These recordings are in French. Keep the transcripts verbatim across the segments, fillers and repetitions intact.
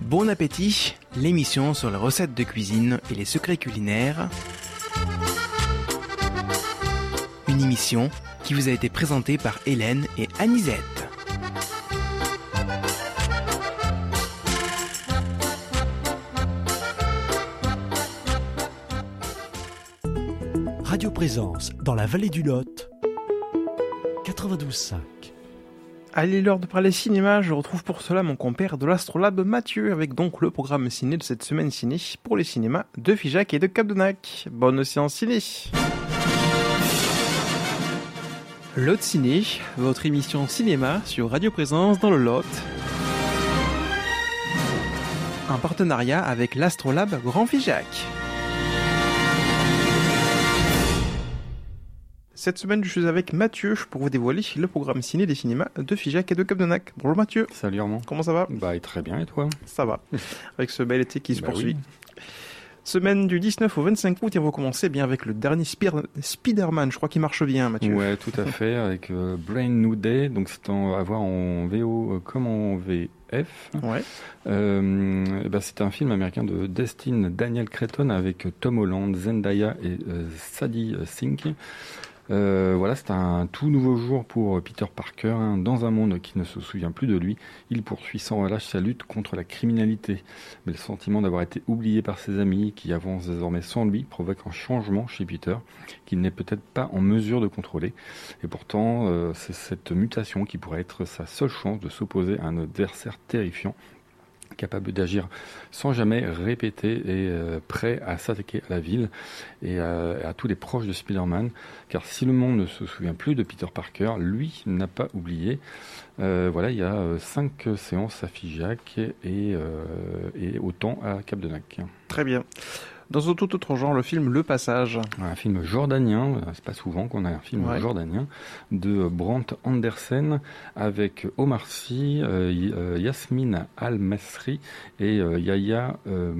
Bon appétit, l'émission sur les recettes de cuisine et les secrets culinaires. Une émission qui vous a été présentée par Hélène et Anisette. Radio Présence dans la vallée du Lot, quatre-vingt-douze cinq. Allez, l'heure de parler cinéma, je retrouve pour cela mon compère de l'Astrolabe Mathieu, avec donc le programme ciné de cette semaine ciné pour les cinémas de Figeac et de Cap-de-Nac. Bonne séance ciné. Lot Ciné, votre émission cinéma sur Radio Présence dans le Lot. Un partenariat avec l'Astrolabe Grand Figeac. Cette semaine, je suis avec Mathieu pour vous dévoiler le programme ciné des cinémas de Figeac et de Cap-de-Nac. Bonjour Mathieu. Salut Armand. Comment ça va ? Bah très bien, et toi ? Ça va, avec ce bel été qui se bah poursuit. Oui. Semaine du dix-neuf au vingt-cinq août, et on va commencer bien avec le dernier Spir- Spider-Man, je crois qu'il marche bien Mathieu. Ouais, tout à fait, avec euh, Brand New Day, donc c'est en, à voir en V O euh, comme en V F. Ouais. Euh, bah, c'est un film américain de Destin Daniel Cretton avec Tom Holland, Zendaya et euh, Sadie Sink. Euh, voilà, c'est un tout nouveau jour pour Peter Parker. Hein. Dans un monde qui ne se souvient plus de lui, il poursuit sans relâche sa lutte contre la criminalité. Mais le sentiment d'avoir été oublié par ses amis, qui avancent désormais sans lui, provoque un changement chez Peter, qu'il n'est peut-être pas en mesure de contrôler. Et pourtant, euh, c'est cette mutation qui pourrait être sa seule chance de s'opposer à un adversaire terrifiant, capable d'agir sans jamais répéter et euh, prêt à s'attaquer à la ville et à, à tous les proches de Spider-Man. Car si le monde ne se souvient plus de Peter Parker, lui n'a pas oublié. Euh, voilà, il y a euh, cinq séances à Figeac et, euh, et autant à Cap-de-Nac. Très bien. Dans un tout autre genre, le film Le Passage. Un film jordanien, c'est pas souvent qu'on a un film ouais. jordanien, de Brant Andersen avec Omar Sy, euh, Yasmine Al-Masri et euh, Yahya euh,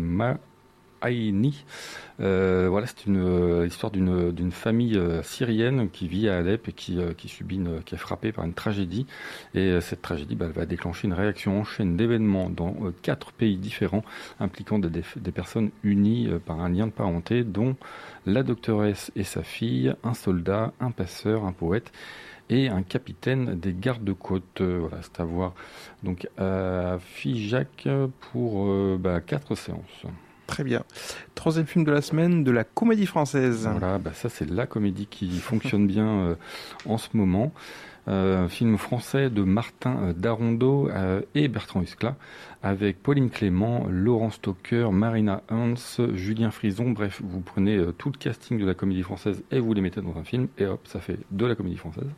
Ma'aini. Euh, voilà, c'est une euh, histoire d'une d'une famille euh, syrienne qui vit à Alep et qui euh, qui subit une, qui est frappée par une tragédie. Et euh, cette tragédie, bah, elle va déclencher une réaction en chaîne d'événements dans euh, quatre pays différents, impliquant des, des personnes unies euh, par un lien de parenté, dont la doctoresse et sa fille, un soldat, un passeur, un poète et un capitaine des gardes-côtes. Euh, voilà, c'est à voir donc à Figeac pour euh, bah, quatre séances. Très bien. Troisième film de la semaine, de la comédie française. Voilà, bah ça c'est la comédie qui fonctionne bien euh, en ce moment. Euh, un film français de Martin euh, Darondeau euh, et Bertrand Huskla, avec Pauline Clément, Laurent Stocker, Marina Hans, Julien Frison. Bref, vous prenez euh, tout le casting de la comédie française et vous les mettez dans un film, et hop, ça fait de la comédie française.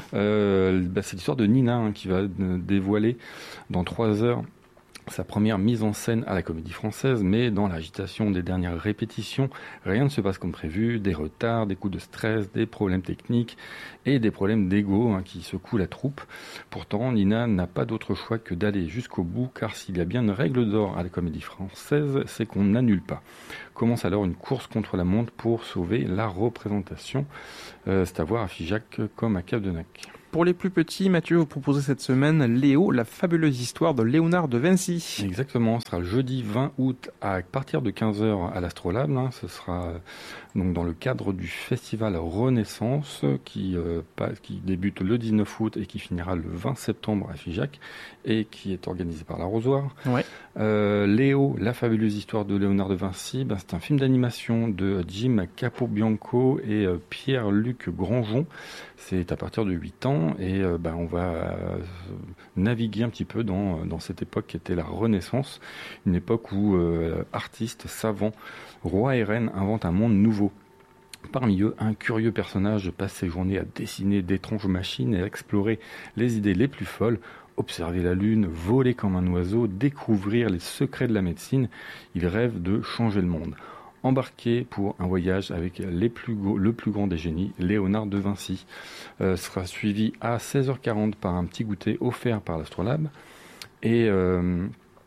euh, bah, c'est l'histoire de Nina hein, qui va euh, dévoiler dans trois heures sa première mise en scène à la Comédie Française, mais dans l'agitation des dernières répétitions, rien ne se passe comme prévu, des retards, des coups de stress, des problèmes techniques et des problèmes d'ego hein, qui secouent la troupe. Pourtant, Nina n'a pas d'autre choix que d'aller jusqu'au bout, car s'il y a bien une règle d'or à la Comédie Française, c'est qu'on n'annule pas. Commence alors une course contre la montre pour sauver la représentation. Euh, c'est à voir à Figeac comme à Cap-de-Nac. Pour les plus petits, Mathieu vous proposez cette semaine Léo, la fabuleuse histoire de Léonard de Vinci. Exactement, ce sera le jeudi vingt août à partir de quinze heures à l'Astrolabe. Hein. Ce sera donc dans le cadre du festival Renaissance qui, euh, qui débute le dix-neuf août et qui finira le vingt septembre à Figeac et qui est organisé par l'Arrosoir. Ouais. Euh, Léo, la fabuleuse histoire de Léonard de Vinci, ben, c'est un film d'animation de Jim Capobianco et euh, Pierre-Luc Grangeon. C'est à partir de huit ans et euh, ben, on va euh, naviguer un petit peu dans, dans cette époque qui était la Renaissance, une époque où euh, artistes, savants, rois et reines inventent un monde nouveau. Parmi eux, un curieux personnage passe ses journées à dessiner d'étranges machines et à explorer les idées les plus folles, observer la lune, voler comme un oiseau, découvrir les secrets de la médecine. Il rêve de changer le monde. Embarqué pour un voyage avec les plus go- le plus grand des génies, Léonard de Vinci. Euh, sera suivi à seize heures quarante par un petit goûter offert par l'Astrolabe et, euh,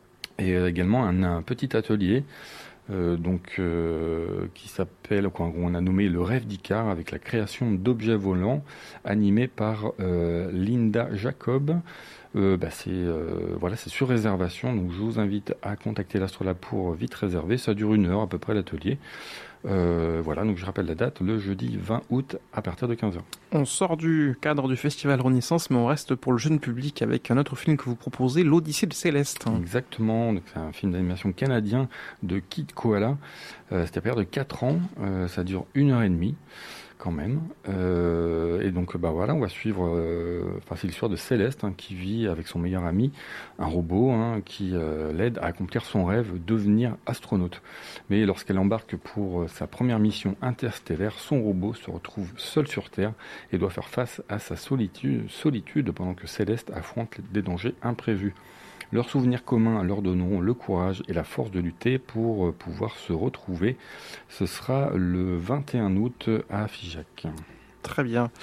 et également un, un petit atelier euh, donc, euh, qui s'appelle, quoi, on a nommé le rêve d'Icare, avec la création d'objets volants animés par euh, Linda Jacob. Euh, bah, c'est euh, voilà, c'est sur réservation, donc je vous invite à contacter l'Astrolabe pour vite réserver. Ça dure une heure à peu près l'atelier. Euh, voilà, donc je rappelle la date, le jeudi vingt août à partir de quinze heures. On sort du cadre du festival Renaissance, mais on reste pour le jeune public avec un autre film que vous proposez, l'Odyssée de Céleste. Exactement, donc c'est un film d'animation canadien de Kid Koala. Euh, c'est à partir de quatre ans, euh, ça dure une heure et demie. Quand même. Euh, et donc, bah voilà, on va suivre. Euh, enfin, c'est l'histoire de Céleste hein, qui vit avec son meilleur ami, un robot hein, qui euh, l'aide à accomplir son rêve, devenir astronaute. Mais lorsqu'elle embarque pour euh, sa première mission interstellaire, son robot se retrouve seul sur Terre et doit faire face à sa solitude, solitude pendant que Céleste affronte des dangers imprévus. Leurs souvenirs communs leur donneront le courage et la force de lutter pour pouvoir se retrouver. Ce sera le vingt et un août à Figeac. Très bien.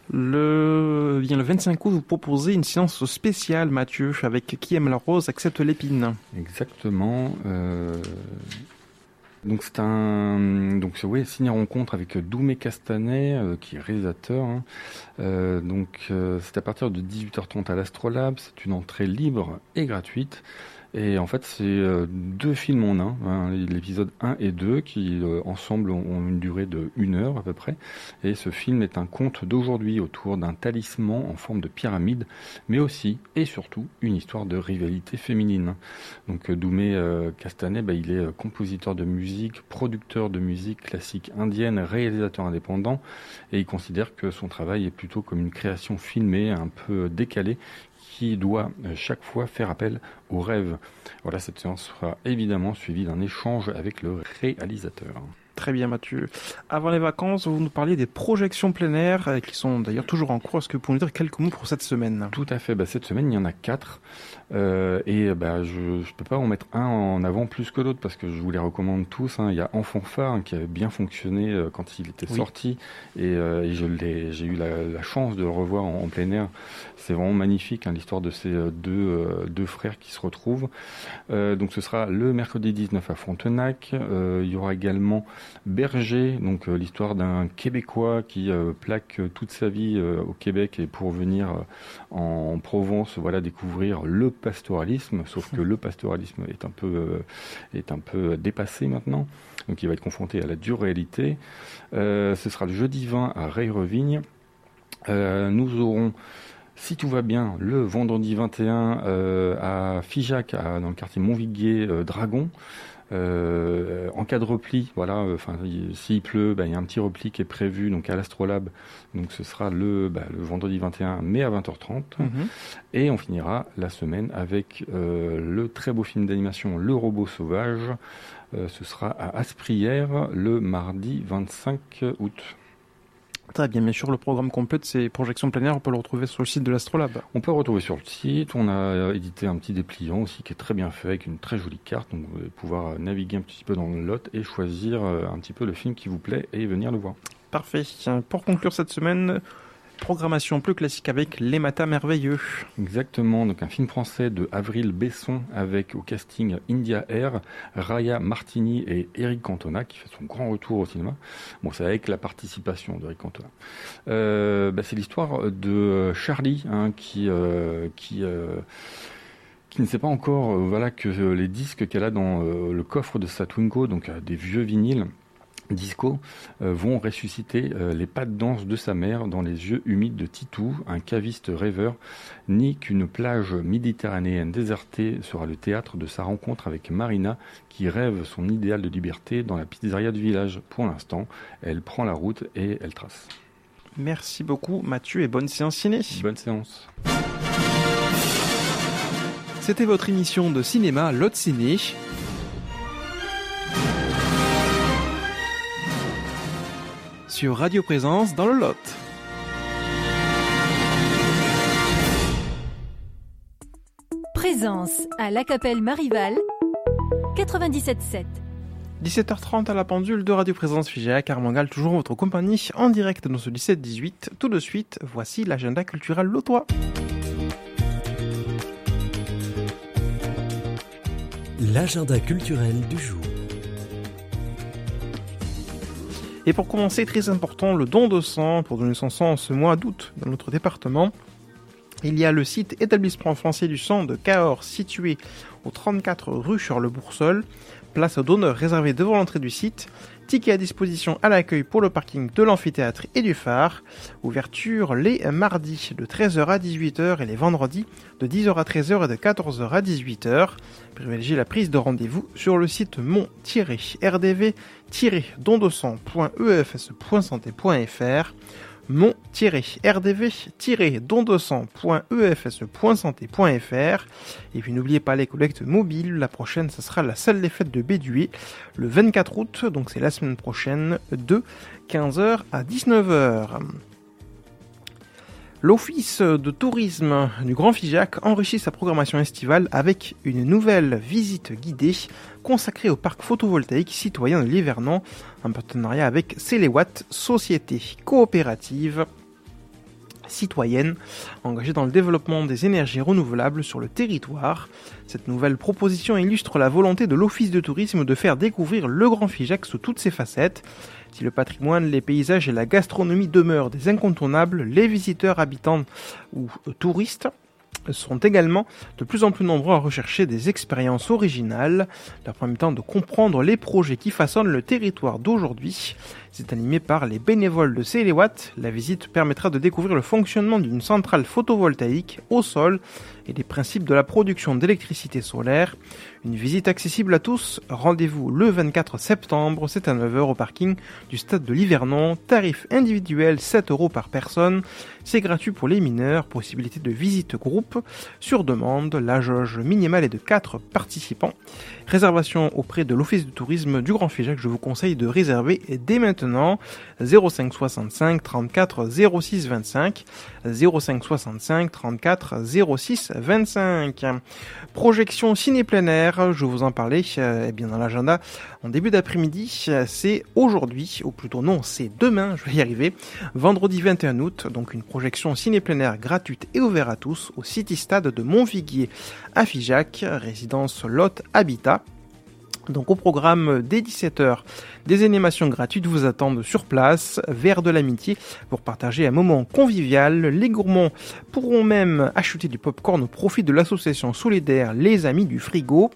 Le, bien, le vingt-cinq août, vous proposez une séance spéciale, Mathieu, avec Qui aime la rose accepte l'épine. Exactement. Euh... Donc c'est un donc oui, signe rencontre avec Doumé Castanet euh, qui est réalisateur. Hein. Euh, donc euh, c'est à partir de dix-huit heures trente à l'Astrolabe. C'est une entrée libre et gratuite. Et en fait, c'est euh, deux films en un, hein, l'épisode un et deux, qui euh, ensemble ont, ont une durée de une heure à peu près. Et ce film est un conte d'aujourd'hui autour d'un talisman en forme de pyramide, mais aussi et surtout une histoire de rivalité féminine. Donc euh, Doumé euh, Castanet, bah, il est euh, compositeur de musique, producteur de musique classique indienne, réalisateur indépendant, et il considère que son travail est plutôt comme une création filmée, un peu décalée, qui doit chaque fois faire appel au rêve. Voilà, cette séance sera évidemment suivie d'un échange avec le réalisateur. Très bien Mathieu. Avant les vacances, vous nous parliez des projections plein air qui sont d'ailleurs toujours en cours. Est-ce que vous pouvez nous dire quelques mots pour cette semaine ? Tout à fait. Bah, cette semaine, il y en a quatre. Euh, et bah, je ne peux pas en mettre un en avant plus que l'autre parce que je vous les recommande tous. Hein. Il y a En fanfare hein, qui avait bien fonctionné euh, quand il était oui. sorti. Et, euh, et je l'ai, j'ai eu la, la chance de le revoir en, en plein air. C'est vraiment magnifique hein, l'histoire de ces deux, euh, deux frères qui se retrouvent. Euh, donc ce sera le mercredi dix-neuf à Frontenac. Euh, il y aura également Berger, donc euh, l'histoire d'un Québécois qui euh, plaque toute sa vie euh, au Québec et pour venir euh, en Provence, voilà, découvrir le pastoralisme, sauf que le pastoralisme est un peu euh, est un peu dépassé maintenant, donc il va être confronté à la dure réalité. Euh, ce sera le jeudi vingt à Reille-Revigne. Euh, nous aurons, si tout va bien, le vendredi vingt et un euh, à Figeac, à, dans le quartier Montviguier, euh, Dragon. Euh, en cas de repli, voilà, enfin, euh, s'il pleut, bah, il y a un petit repli qui est prévu donc à l'Astrolabe. Donc ce sera le, bah, le vendredi vingt et un, mais à vingt heures trente. Mm-hmm. Et on finira la semaine avec euh, le très beau film d'animation Le Robot Sauvage. Euh, ce sera à Asprières le mardi vingt-cinq août. Très bien, bien sûr, le programme complet de ces projections plein air, on peut le retrouver sur le site de l'Astrolabe. On peut le retrouver sur le site. On a édité un petit dépliant aussi qui est très bien fait, avec une très jolie carte. Donc vous allez pouvoir naviguer un petit peu dans le lot et choisir un petit peu le film qui vous plaît et venir le voir. Parfait. Pour conclure cette semaine, programmation plus classique avec Les Matins Merveilleux. Exactement, donc un film français de Avril Besson avec au casting India Air, Raya Martini et Eric Cantona qui fait son grand retour au cinéma. Bon, c'est avec la participation d'Eric Cantona. Euh, bah, c'est l'histoire de Charlie hein, qui... Euh, qui euh, qui ne sait pas encore euh, voilà, que euh, les disques qu'elle a dans euh, le coffre de sa Twingo, donc euh, des vieux vinyles, disco, euh, vont ressusciter euh, les pas de danse de sa mère dans les yeux humides de Titou, un caviste rêveur, ni qu'une plage méditerranéenne désertée sera le théâtre de sa rencontre avec Marina, qui rêve son idéal de liberté dans la pizzeria du village. Pour l'instant, elle prend la route et elle trace. Merci beaucoup Mathieu et bonne séance ciné. Bonne séance. C'était votre émission de cinéma Lot Ciné. Sur Radio Présence dans le Lot. Présence à La Capelle Marival, quatre-vingt-dix-sept virgule sept. dix-sept heures trente à la pendule de Radio Présence Figeac, Armangal, toujours votre compagnie en direct dans ce dix-sept dix-huit. Tout de suite, voici l'agenda culturel lotois. L'agenda culturel du jour. Et pour commencer, très important, le don de sang, pour donner son sang en ce mois d'août dans notre département. Il y a le site établissement français du sang de Cahors, situé au trente-quatre rue Charles-Boursol, place d'honneur réservée devant l'entrée du site. Tickets à disposition à l'accueil pour le parking de l'amphithéâtre et du phare. Ouverture les mardis de treize heures à dix-huit heures et les vendredis de dix heures à treize heures et de quatorze heures à dix-huit heures. Privilégiez la prise de rendez-vous sur le site mon-r d v don de sang point e f s point santé point f r mon-r d v don de sang point e f s point santé point f r. Et puis n'oubliez pas les collectes mobiles, la prochaine ce sera la salle des fêtes de Bédué le vingt-quatre août, donc c'est la semaine prochaine, de quinze heures à dix-neuf heures. L'Office de tourisme du Grand Figeac enrichit sa programmation estivale avec une nouvelle visite guidée consacrée au parc photovoltaïque citoyen de Livernon, en partenariat avec Céléwatt, société coopérative citoyenne engagée dans le développement des énergies renouvelables sur le territoire. Cette nouvelle proposition illustre la volonté de l'Office de tourisme de faire découvrir le Grand Figeac sous toutes ses facettes. Si le patrimoine, les paysages et la gastronomie demeurent des incontournables, les visiteurs, habitants ou touristes sont également de plus en plus nombreux à rechercher des expériences originales, leur permettant de comprendre les projets qui façonnent le territoire d'aujourd'hui. C'est animé par les bénévoles de Céléwatt. La visite permettra de découvrir le fonctionnement d'une centrale photovoltaïque au sol et les principes de la production d'électricité solaire. Une visite accessible à tous. Rendez-vous le vingt-quatre septembre, c'est à neuf heures au parking du stade de Livernon. Tarif individuel sept euros par personne. C'est gratuit pour les mineurs. Possibilité de visite groupe sur demande. La jauge minimale est de quatre participants. Réservation auprès de l'Office de tourisme du Grand Figeac. Je vous conseille de réserver dès maintenant. zéro cinq soixante-cinq trente-quatre zéro six vingt-cinq zéro cinq soixante-cinq trente-quatre zéro six vingt-cinq. Projection ciné plein air, je vous en parlais euh, eh bien dans l'agenda en début d'après-midi, c'est aujourd'hui, ou plutôt non, c'est demain, je vais y arriver, vendredi vingt et un août, donc une projection ciné plein air gratuite et ouverte à tous au City Stade de Montviguier à Figeac, résidence Lot Habitat. Donc au programme dès dix-sept heures, des animations gratuites vous attendent sur place, vers de l'amitié, pour partager un moment convivial. Les gourmands pourront même acheter du popcorn au profit de l'association solidaire Les Amis du Frigo.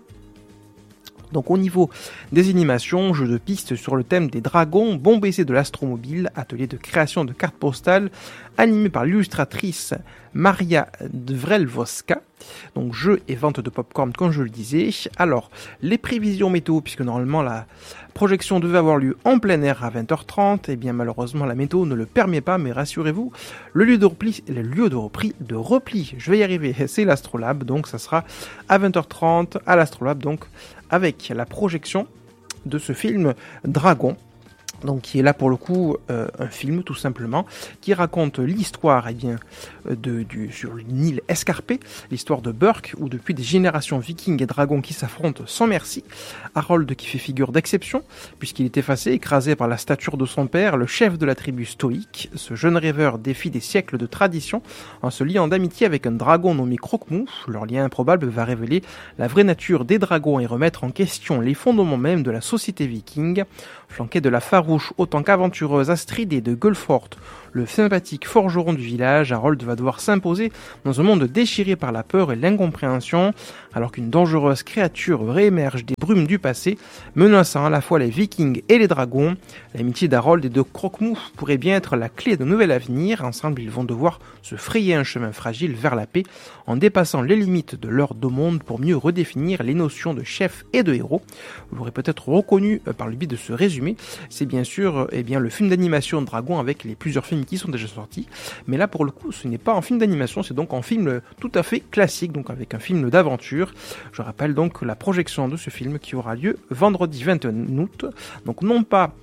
Donc au niveau des animations, jeux de piste sur le thème des dragons, bon baiser de l'astromobile, atelier de création de cartes postales, animé par l'illustratrice Maria Vrelvoska. Donc jeux et vente de popcorn comme je le disais. Alors, les prévisions météo, puisque normalement la projection devait avoir lieu en plein air à vingt heures trente, et bien malheureusement la météo ne le permet pas, mais rassurez-vous, le lieu de repli, le lieu de repli, de repli, je vais y arriver, c'est l'Astrolabe, donc ça sera à vingt heures trente à l'Astrolabe, donc avec la projection de ce film Dragon. Donc qui est là pour le coup euh, un film tout simplement qui raconte l'histoire eh bien de du sur une île escarpée, l'histoire de Burke où depuis des générations vikings et dragons qui s'affrontent sans merci. Harold qui fait figure d'exception puisqu'il est effacé, écrasé par la stature de son père, le chef de la tribu stoïque. Ce jeune rêveur défie des siècles de tradition en se liant d'amitié avec un dragon nommé Croque-Mou. Leur lien improbable va révéler la vraie nature des dragons et remettre en question les fondements même de la société viking. Flanqué de la farouche autant qu'aventureuse Astrid et de Gullfort, le sympathique forgeron du village, Harold va devoir s'imposer dans un monde déchiré par la peur et l'incompréhension, alors qu'une dangereuse créature réémerge des brumes du passé, menaçant à la fois les vikings et les dragons. L'amitié d'Harold et de Croque-Mou pourrait bien être la clé d'un nouvel avenir. Ensemble, ils vont devoir se frayer un chemin fragile vers la paix, en dépassant les limites de leur deux mondes pour mieux redéfinir les notions de chef et de héros. Vous l'aurez peut-être reconnu par le biais de ce résumé, c'est bien sûr eh bien, le film d'animation Dragon avec les plusieurs films qui sont déjà sortis, mais là pour le coup ce n'est pas un film d'animation, c'est donc un film tout à fait classique, donc avec un film d'aventure. Je rappelle donc la projection de ce film qui aura lieu vendredi vingt et un août, donc non pas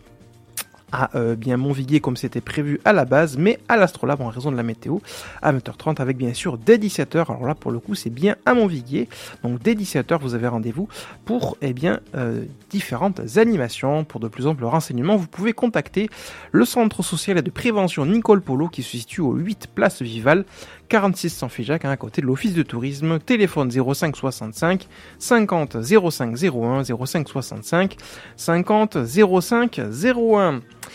à euh, bien Montviguier comme c'était prévu à la base, mais à l'Astrolabe en raison de la météo, à vingt heures trente avec bien sûr dès dix-sept heures, alors là pour le coup c'est bien à Montviguier, donc dès dix-sept heures vous avez rendez-vous pour eh bien euh, différentes animations. Pour de plus amples renseignements, vous pouvez contacter le centre social et de prévention Nicole Polo qui se situe au huit place Vival, quarante-six cent Figeac, hein, à côté de l'office de tourisme. Téléphone zéro cinq soixante-cinq cinquante zéro cinq zéro un, zéro cinq soixante-cinq cinquante zéro cinq zéro un.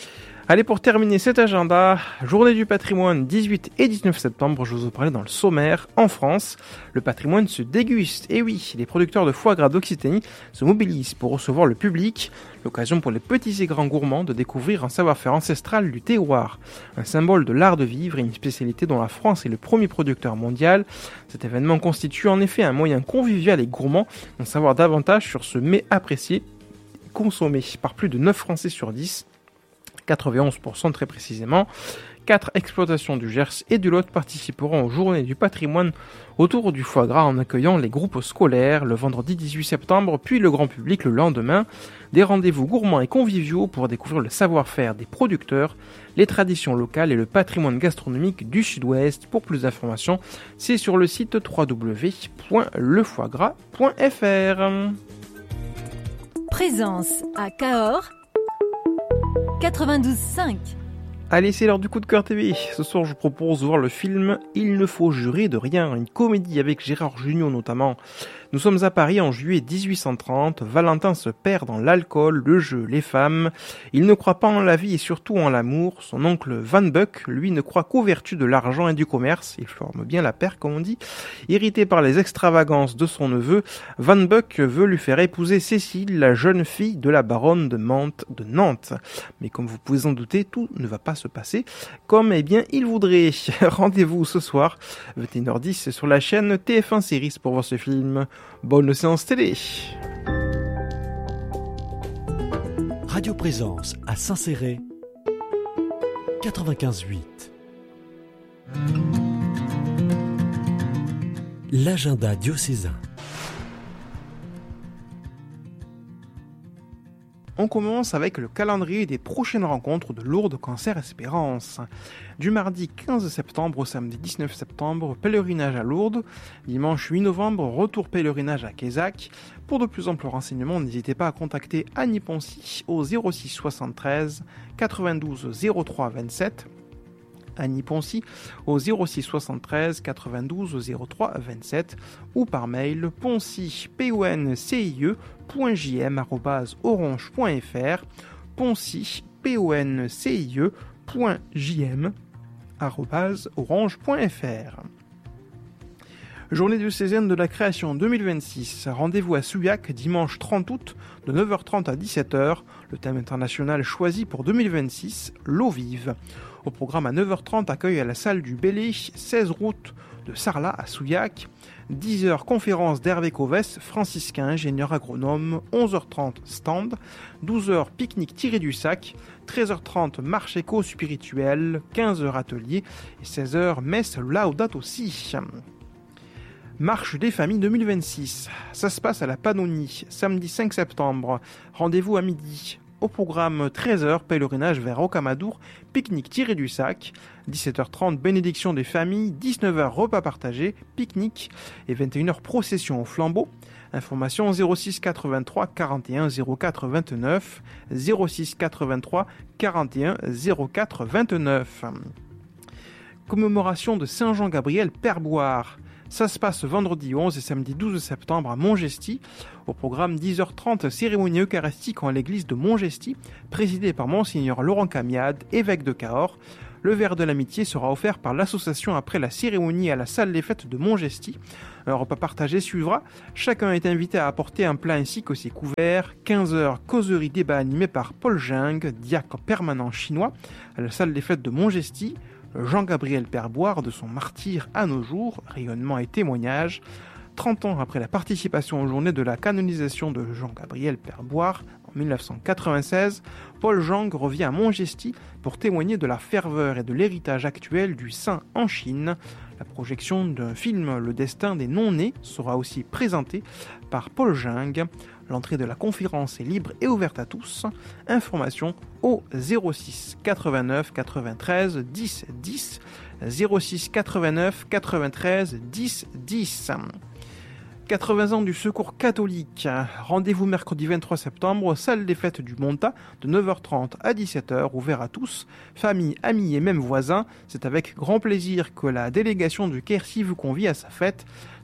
Allez, pour terminer cet agenda, journée du patrimoine dix-huit et dix-neuf septembre, je vous en parlais dans le sommaire. En France, le patrimoine se déguste. Et oui, les producteurs de foie gras d'Occitanie se mobilisent pour recevoir le public. L'occasion pour les petits et grands gourmands de découvrir un savoir-faire ancestral du terroir. Un symbole de l'art de vivre et une spécialité dont la France est le premier producteur mondial. Cet événement constitue en effet un moyen convivial et gourmand d'en savoir davantage sur ce mets apprécié, consommé par plus de neuf Français sur dix. quatre-vingt-onze pour cent très précisément. Quatre exploitations du Gers et du Lot participeront aux Journées du patrimoine autour du foie gras en accueillant les groupes scolaires le vendredi dix-huit septembre, puis le grand public le lendemain. Des rendez-vous gourmands et conviviaux pour découvrir le savoir-faire des producteurs, les traditions locales et le patrimoine gastronomique du Sud-Ouest. Pour plus d'informations, c'est sur le site w w w point le foie gras point f r. Présence à Cahors quatre-vingt-douze cinq. Allez, c'est l'heure du coup de cœur T V. Ce soir, je vous propose de voir le film Il ne faut jurer de rien, une comédie avec Gérard Jugnot notamment. Nous sommes à Paris en juillet dix-huit cent trente. Valentin se perd dans l'alcool, le jeu, les femmes. Il ne croit pas en la vie et surtout en l'amour. Son oncle Van Buck, lui, ne croit qu'aux vertus de l'argent et du commerce. Il forme bien la paire, comme on dit. Irrité par les extravagances de son neveu, Van Buck veut lui faire épouser Cécile, la jeune fille de la baronne de Mantes de Nantes. Mais comme vous pouvez en douter, tout ne va pas se passer comme eh bien il voudrait. Rendez-vous ce soir, vingt et une heures dix, sur la chaîne T F un Séries pour voir ce film. Bonne séance télé. Radio Présence à Saint-Céré, quatre-vingt-quinze huit. L'agenda diocésain. On commence avec le calendrier des prochaines rencontres de Lourdes Cancer Espérance. Du mardi quinze septembre au samedi dix-neuf septembre, pèlerinage à Lourdes. Dimanche huit novembre, retour pèlerinage à Quézac. Pour de plus amples renseignements, n'hésitez pas à contacter Annie Poncy au zéro six soixante-treize quatre-vingt-douze zéro trois vingt-sept. Annie Poncy au zéro six soixante-treize quatre-vingt-douze zéro trois vingt-sept ou par mail poncy p o n c i e point j m arobase orange point f r poncy p o n c i e point j m arobase orange point f r. Journée diocésaine de la création deux mille vingt-six. Rendez-vous à Souillac dimanche trente août de neuf heures trente à dix-sept heures. Le thème international choisi pour deux mille vingt-six, l'eau vive. Au programme à neuf heures trente, accueil à la salle du Bélé, seize route de Sarlat à Souillac. dix heures, conférence d'Hervé Covès, franciscain, ingénieur agronome. onze heures trente, stand. douze heures, pique-nique tiré du sac. treize heures trente, marche éco-spirituelle. quinze heures, atelier. Et seize heures, messe Laudato Si. Marche des familles deux mille vingt-six. Ça se passe à la Pannonie, samedi cinq septembre. Rendez-vous à midi. Au programme treize heures, pèlerinage vers Rocamadour, pique-nique tiré du sac. dix-sept heures trente, bénédiction des familles. dix-neuf heures, repas partagé, pique-nique. Et vingt et une heures, procession au flambeau. Information zéro six quatre-vingt-trois quarante et un zéro quatre vingt-neuf. zéro six quatre-vingt-trois quarante et un zéro quatre vingt-neuf. Commémoration de Saint Jean-Gabriel Perboire. Ça se passe vendredi onze et samedi douze septembre à Montgesty. Au programme dix heures trente, cérémonie eucharistique en l'église de Montgesty, présidée par Monseigneur Laurent Camiade, évêque de Cahors. Le verre de l'amitié sera offert par l'association après la cérémonie à la salle des fêtes de Montgesty. Un repas partagé suivra. Chacun est invité à apporter un plat ainsi que ses couverts. quinze heures, causerie débat animé par Paul Jung, diacre permanent chinois, à la salle des fêtes de Montgesty. Jean-Gabriel Perboire, de son martyre à nos jours, rayonnement et témoignage. trente ans après la participation aux journées de la canonisation de Jean-Gabriel Perboire en mille neuf cent quatre-vingt-seize, Paul Jung revient à Montgesty pour témoigner de la ferveur et de l'héritage actuel du saint en Chine. La projection d'un film Le Destin des non-nés sera aussi présentée par Paul Jung. L'entrée de la conférence est libre et ouverte à tous. Information au zéro six quatre-vingt-neuf quatre-vingt-treize dix dix. zéro six quatre-vingt-neuf quatre-vingt-treize dix dix. quatre-vingts ans du Secours catholique. Rendez-vous mercredi vingt-trois septembre, salle des fêtes du Montat, de neuf heures trente à dix-sept heures, ouvert à tous, famille, amis et même voisins. C'est avec grand plaisir que la délégation du Quercy vous convie à sa fête.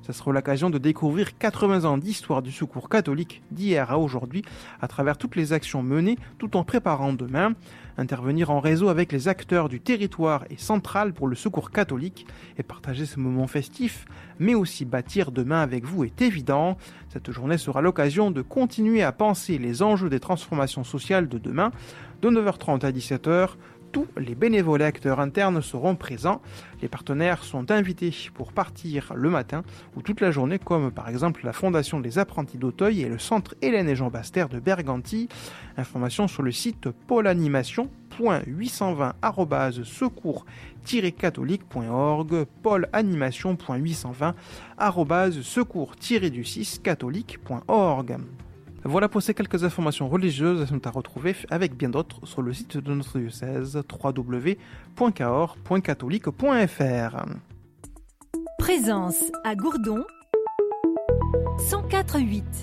Ça sera l'occasion de découvrir quatre-vingts ans d'histoire du secours catholique d'hier à aujourd'hui à travers toutes les actions menées tout en préparant demain. Intervenir en réseau avec les acteurs du territoire est central pour le secours catholique et partager ce moment festif, mais aussi bâtir demain avec vous est évident. Cette journée sera l'occasion de continuer à penser les enjeux des transformations sociales de demain. De neuf heures trente à dix-sept heures, tous les bénévoles et acteurs internes seront présents. Les partenaires sont invités pour partir le matin ou toute la journée, comme par exemple la Fondation des apprentis d'Auteuil et le Centre Hélène et Jean Baster de Berganti. Information sur le site paulanimation point huit cent vingt arobase secours tiret catholique point org, paulanimation point huit cent vingt arobase secours tiret du six catholique point org. Voilà pour ces quelques informations religieuses, elles sont à retrouver avec bien d'autres sur le site de notre diocèse w w w point cahors point catholique point f r. Présence à Gourdon cent quatre virgule huit.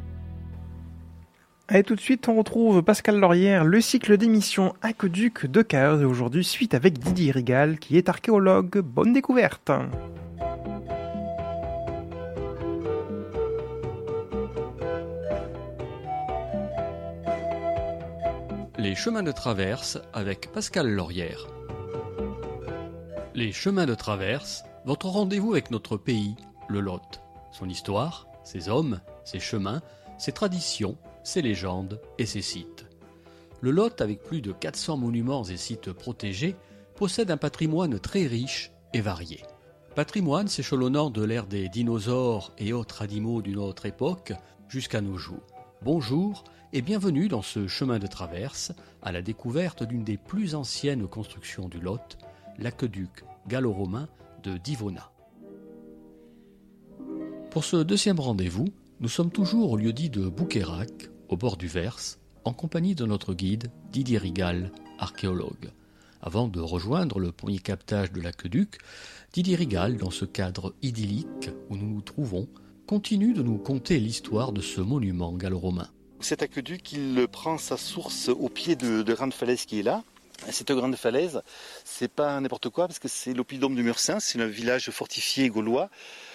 Et tout de suite, on retrouve Pascal Laurière, le cycle d'émissions Aqueduc de Cahors, et aujourd'hui, suite avec Didier Rigal, qui est archéologue. Bonne découverte! Les chemins de traverse avec Pascal Laurière. Les chemins de traverse, votre rendez-vous avec notre pays, le Lot. Son histoire, ses hommes, ses chemins, ses traditions, ses légendes et ses sites. Le Lot, avec plus de quatre cents monuments et sites protégés, possède un patrimoine très riche et varié. Patrimoine s'échelonnant de l'ère des dinosaures et autres animaux d'une autre époque jusqu'à nos jours. Bonjour et bienvenue dans ce chemin de traverse à la découverte d'une des plus anciennes constructions du Lot, l'aqueduc gallo-romain de Divona. Pour ce deuxième rendez-vous, nous sommes toujours au lieu-dit de Bouqueyrac, au bord du Vers, en compagnie de notre guide Didier Rigal, archéologue. Avant de rejoindre le premier captage de l'aqueduc, Didier Rigal, dans ce cadre idyllique où nous nous trouvons, continue de nous conter l'histoire de ce monument gallo-romain. Cet aqueduc, il prend sa source au pied de, de grande falaise qui est là. Cette grande falaise, c'est pas n'importe quoi parce que c'est l'oppidum de Mursins, c'est un village fortifié gaulois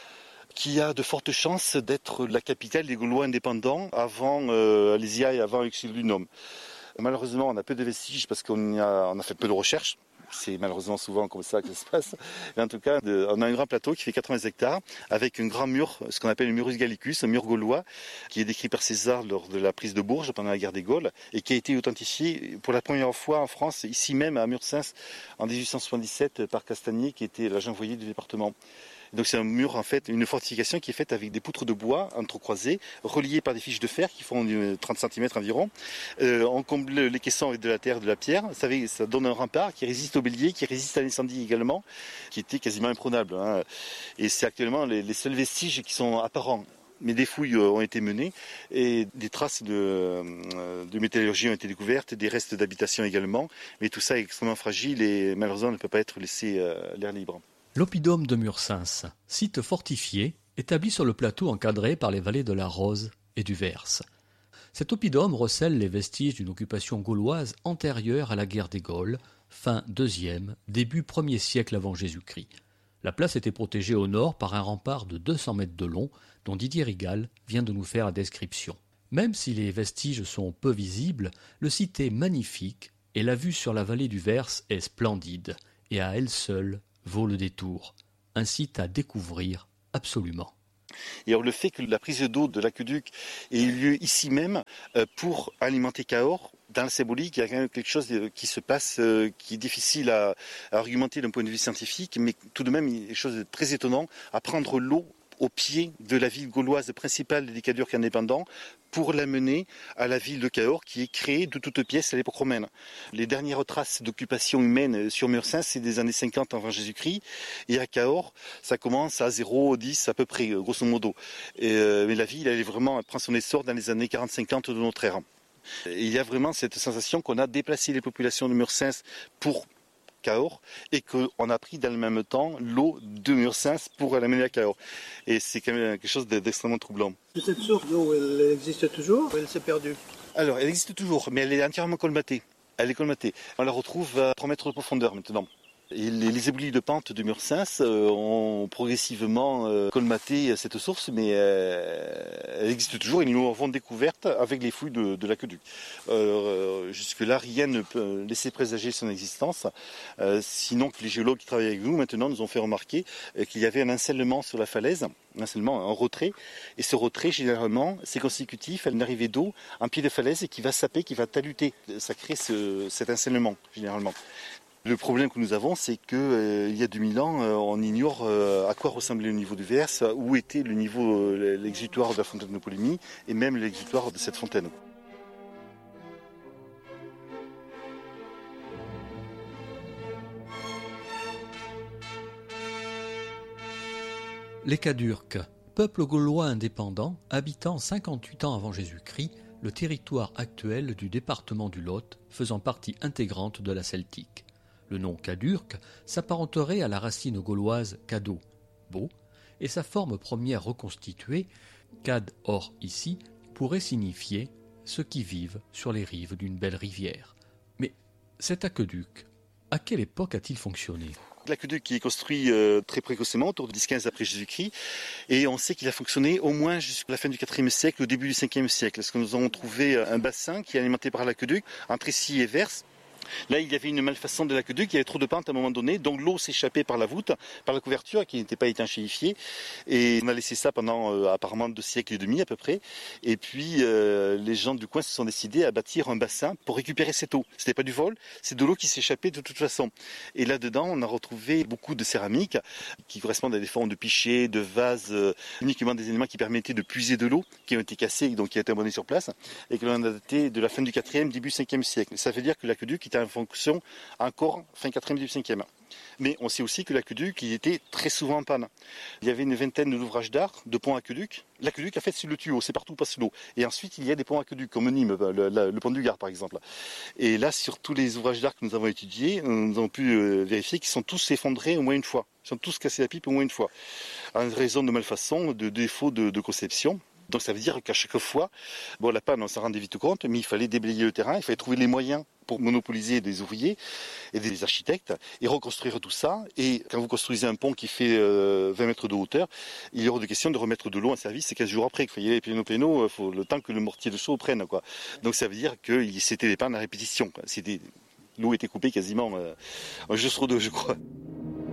qui a de fortes chances d'être la capitale des Gaulois indépendants avant euh, Alésia et avant Uxellunum. Malheureusement, on a peu de vestiges parce qu'on a, on a fait peu de recherches. C'est malheureusement souvent comme ça que ça se passe. Mais en tout cas, de, on a un grand plateau qui fait quatre-vingts hectares avec un grand mur, ce qu'on appelle le Murus Gallicus, un mur gaulois, qui est décrit par César lors de la prise de Bourges pendant la guerre des Gaules et qui a été authentifié pour la première fois en France, ici même à Mursins, en dix-huit cent soixante-dix-sept par Castagnier, qui était l'agent voyer du département. Donc c'est un mur, en fait, une fortification qui est faite avec des poutres de bois entrecroisées, reliées par des fiches de fer qui font trente centimètres environ. Euh, on comble les caissons avec de la terre, de la pierre. Ça, ça donne un rempart qui résiste au bélier, qui résiste à l'incendie également, qui était quasiment imprenable. Hein. Et c'est actuellement les, les seuls vestiges qui sont apparents. Mais des fouilles ont été menées et des traces de, de métallurgie ont été découvertes, des restes d'habitation également. Mais tout ça est extrêmement fragile et malheureusement ne peut pas être laissé à l'air libre. L'oppidum de Mursins, site fortifié, établi sur le plateau encadré par les vallées de la Rose et du Vers. Cet oppidum recèle les vestiges d'une occupation gauloise antérieure à la guerre des Gaules, fin deuxième, début premier siècle avant Jésus-Christ. La place était protégée au nord par un rempart de deux cents mètres de long, dont Didier Rigal vient de nous faire la description. Même si les vestiges sont peu visibles, le site est magnifique et la vue sur la vallée du Vers est splendide et à elle seule vaut le détour. Un site à découvrir absolument. Et alors le fait que la prise d'eau de l'aqueduc ait eu lieu ici même pour alimenter Cahors, dans la symbolique, il y a quand même quelque chose qui se passe qui est difficile à, à argumenter d'un point de vue scientifique, mais tout de même il y a quelque chose de très étonnant à prendre l'eau au pied de la ville gauloise principale des Cadurques indépendants pour l'amener à la ville de Cahors qui est créée de toutes pièces à l'époque romaine. Les dernières traces d'occupation humaine sur Mursins, c'est des années cinquante avant Jésus-Christ, et à Cahors, ça commence à zéro, dix à peu près, grosso modo. Et, euh, mais la ville, elle est vraiment, elle prend son essor dans les années quarante cinquante de notre ère. Et il y a vraiment cette sensation qu'on a déplacé les populations de Mursins pour Cahors et qu'on a pris dans le même temps l'eau de Mursins pour l'amener à Cahors. Et c'est quand même quelque chose d'extrêmement troublant. Cette source d'eau, elle existe toujours ou elle s'est perdue? Alors, elle existe toujours, mais elle est entièrement colmatée. Elle est colmatée. On la retrouve à trois mètres de profondeur maintenant. Et les, les éboulis de pente de Mursins euh, ont progressivement euh, colmaté cette source, mais euh, elle existe toujours et nous l'avons découverte avec les fouilles de, de l'aqueduc. Euh, jusque-là, rien ne peut laisser présager son existence, euh, sinon que les géologues qui travaillent avec nous maintenant nous ont fait remarquer euh, qu'il y avait un ancellement sur la falaise, un ancellement, un retrait, et ce retrait généralement c'est consécutif à une arrivée d'eau en pied de falaise qui va saper, qui va taluter. Ça crée ce, cet ancellement généralement. Le problème que nous avons, c'est qu'il euh, y a deux mille ans, euh, on ignore euh, à quoi ressemblait le niveau du Vers, où était le niveau, euh, l'exutoire de la fontaine de Polémie, et même l'exutoire de cette fontaine. Les Cadurques, peuple gaulois indépendant, habitant cinquante-huit ans avant Jésus-Christ, le territoire actuel du département du Lot, faisant partie intégrante de la celtique. Le nom Cadurque s'apparenterait à la racine gauloise cado, beau, et sa forme première reconstituée, cad or ici, pourrait signifier ceux qui vivent sur les rives d'une belle rivière. Mais cet aqueduc, à quelle époque a-t-il fonctionné ? L'aqueduc qui est construit euh, très précocement, autour de dix quinze après Jésus-Christ, et on sait qu'il a fonctionné au moins jusqu'à la fin du quatrième siècle, au début du cinquième siècle, parce que nous avons trouvé un bassin qui est alimenté par l'aqueduc, entre Issy et Vers. Là, il y avait une malfaçon de l'aqueduc, il y avait trop de pente à un moment donné, donc l'eau s'échappait par la voûte, par la couverture qui n'était pas étanchéifiée, et on a laissé ça pendant euh, apparemment deux siècles et demi à peu près, et puis euh, les gens du coin se sont décidés à bâtir un bassin pour récupérer cette eau. C'était pas du vol, c'est de l'eau qui s'échappait de toute façon. Et là-dedans, on a retrouvé beaucoup de céramiques qui correspondent à des formes de pichets, de vases, euh, uniquement des éléments qui permettaient de puiser de l'eau, qui ont été cassés et donc qui ont été abandonnés sur place, et que l'on a daté de la fin du quatrième, début cinquième siècle. Ça veut dire que l'aqueduc était en fonction encore fin quatrième, début cinquième. Mais on sait aussi que l'aqueduc il était très souvent en panne. Il y avait une vingtaine d'ouvrages d'art, de ponts aqueducs. L'aqueduc, en fait, c'est le tuyau, c'est partout où passe l'eau. Et ensuite, il y a des ponts aqueducs, comme Nîmes, le, le, le pont du Gard, par exemple. Et là, sur tous les ouvrages d'art que nous avons étudiés, nous avons pu euh, vérifier qu'ils sont tous effondrés au moins une fois. Ils sont tous cassés la pipe au moins une fois. En raison de malfaçon, de défaut de, de conception. Donc ça veut dire qu'à chaque fois, bon, la panne, on s'en rendait vite compte, mais il fallait déblayer le terrain, il fallait trouver les moyens pour monopoliser des ouvriers et des architectes et reconstruire tout ça. Et quand vous construisez un pont qui fait euh, vingt mètres de hauteur, il y aura de question de remettre de l'eau en service quinze jours après. Il faut y aller péno péno, faut le temps que le mortier de chaux prenne, quoi. Donc ça veut dire que c'était des pannes à répétition, quoi. C'était, l'eau était coupée quasiment euh, un jour sur deux, je crois.